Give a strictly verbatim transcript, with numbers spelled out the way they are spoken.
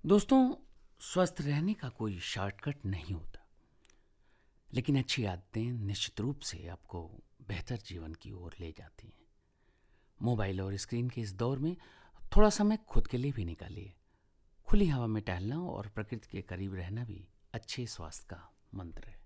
दोस्तों, स्वस्थ रहने का कोई शॉर्टकट नहीं होता, लेकिन अच्छी आदतें निश्चित रूप से आपको बेहतर जीवन की ओर ले जाती हैं। मोबाइल और स्क्रीन के इस दौर में थोड़ा समय खुद के लिए भी निकालिए। खुली हवा में टहलना और प्रकृति के करीब रहना भी अच्छे स्वास्थ्य का मंत्र है।